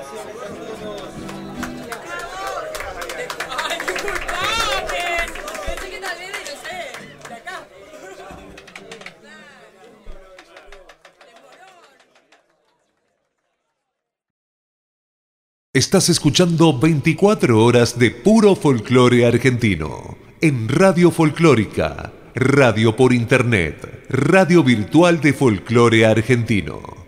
Estás escuchando 24 horas de puro folclore argentino en Radio Folclórica, radio por internet, radio virtual de folclore argentino.